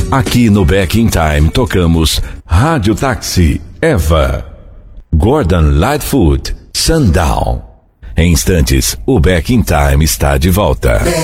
Aqui no Back in Time tocamos Rádio Táxi, Eva, Gordon Lightfoot, Sundown. Em instantes, o Back in Time está de volta.